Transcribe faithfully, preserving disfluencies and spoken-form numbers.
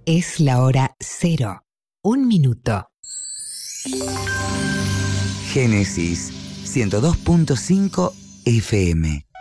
Es la hora cero. Un minuto. Génesis ciento dos punto cinco F M.